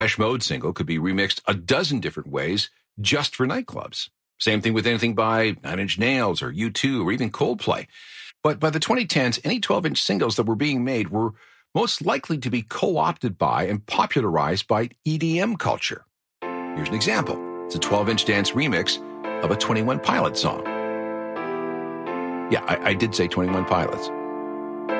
Depeche Mode single could be remixed a dozen different ways just for nightclubs. Same thing with anything by Nine Inch Nails or U2 or even Coldplay. But by the 2010s, any 12-inch singles that were being made were most likely to be co-opted by and popularized by EDM culture. Here's an example. It's a 12-inch dance remix of a 21 Pilots song. Yeah, I did say 21 Pilots.